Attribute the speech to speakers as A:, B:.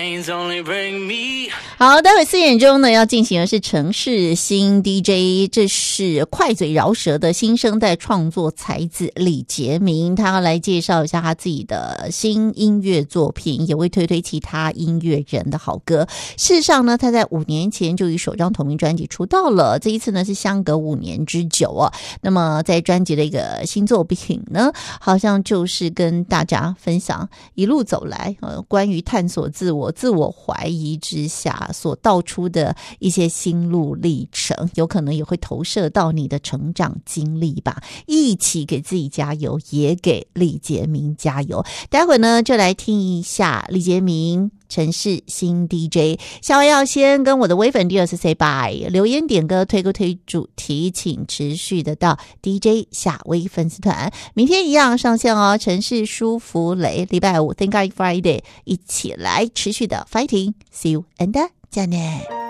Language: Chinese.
A: 好，待会4点钟呢要进行的是城市新 DJ， 这是快嘴饶舌的新生代创作才子李杰明，他要来介绍一下他自己的新音乐作品，也会推其他音乐人的好歌。事实上呢，他在5年前就以首张同名专辑出道了，这一次呢是相隔5年之久啊。那么在专辑的一个新作品呢，好像就是跟大家分享一路走来关于探索自我怀疑之下所道出的一些心路历程，有可能也会投射到你的成长经历吧。一起给自己加油，也给李杰明加油。待会呢就来听一下李杰明城市新 DJ。 下回要先跟我的微粉第二次 say bye， 留言点歌推歌推主题请持续的到 DJ 夏威粉丝团，明天一样上线哦。城市舒芙蕾礼拜5 Think I Friday， 一起来持续的 fighting， See you and 再见。